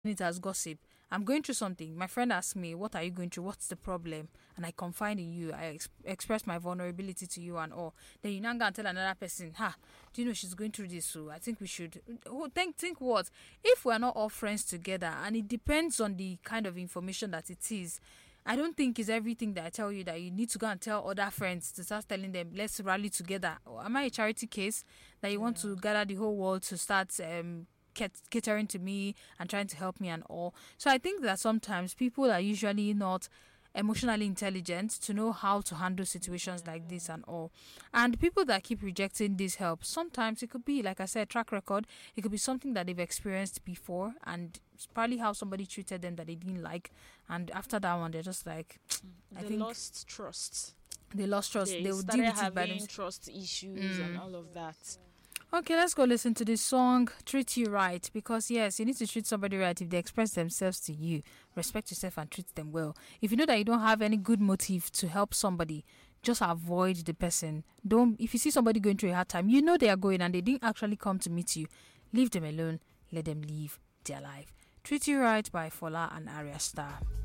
it as gossip. I'm going through something. My friend asked me, "What are you going through? What's the problem?" And I confide in you. I express my vulnerability to you and all. Then you now go and tell another person, "Ha, do you know she's going through this? So I think we should." Oh, think what? If we're not all friends together, and it depends on the kind of information that it is. I don't think it's everything that I tell you that you need to go and tell other friends to start telling them, let's rally together. Or am I a charity case that you want to gather the whole world to start catering to me and trying to help me and all? So I think that sometimes people are usually not emotionally intelligent to know how to handle situations like this and all. And people that keep rejecting this help, sometimes it could be, like I said, track record. It could be something that they've experienced before, and it's probably how somebody treated them that they didn't like. And after that one, they're just like, I They think lost trust. they lost trust. They They will started deal with it by having themselves. trust issues and all of that. Okay, let's go listen to this song, Treat You Right. Because, yes, you need to treat somebody right if they express themselves to you. Respect yourself and treat them well. If you know that you don't have any good motive to help somebody, just avoid the person. Don't. If you see somebody going through a hard time, you know they are going and they didn't actually come to meet you. Leave them alone. Let them live their life. Treat You Right by Fola and Arya Star.